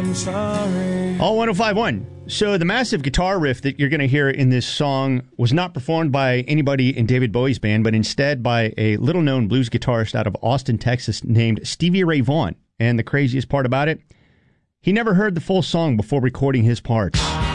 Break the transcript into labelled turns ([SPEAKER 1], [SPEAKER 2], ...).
[SPEAKER 1] All 105.1. So the massive guitar riff that you're going to hear in this song was not performed by anybody in David Bowie's band, but instead by a little-known blues guitarist out of Austin, Texas, named Stevie Ray Vaughan. And the craziest part about it, he never heard the full song before recording his parts.